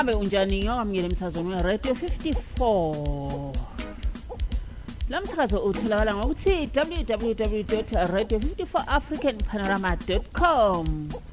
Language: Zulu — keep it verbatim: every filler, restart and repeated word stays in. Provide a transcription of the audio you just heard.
Ngabe unjani ngiyokwamukela emsakazweni we-Radio fifty-four. La msakazo utholakala ngokuthi w w w dot radio fifty-four african panorama dot com.